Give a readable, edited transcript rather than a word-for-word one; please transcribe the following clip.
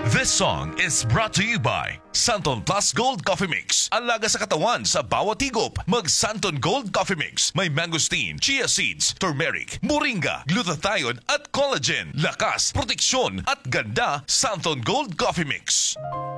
This song is brought to you by Santon Plus Gold Coffee Mix. Alaga sa katawan sa bawat higop. Mag Santon Gold Coffee Mix. May mangosteen, chia seeds, turmeric, moringa, glutathione at collagen. Lakas, proteksyon at ganda. Santon Gold Coffee Mix.